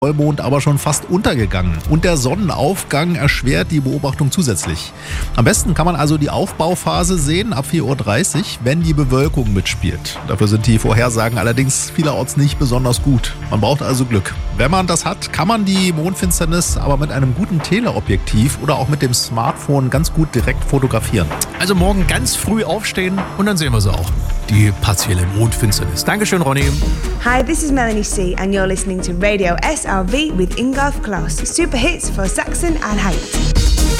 Vollmond aber schon fast untergegangen und der Sonnenaufgang erschwert die Beobachtung zusätzlich. Am besten kann man also die Aufbauphase sehen ab 4:30 Uhr, wenn die Bewölkung mitspielt. Dafür sind die Vorhersagen allerdings vielerorts nicht besonders gut. Man braucht also Glück. Wenn man das hat, kann man die Mondfinsternis aber mit einem guten Teleobjektiv oder auch mit dem Smartphone ganz gut direkt fotografieren. Also morgen ganz früh aufstehen und dann sehen wir sie auch. Die partielle Mondfinsternis. Dankeschön, Ronny. Hi, this is Melanie C. and you're listening to Radio SRV with Ingolf Klaus. Super hits for Saxon and Haidt.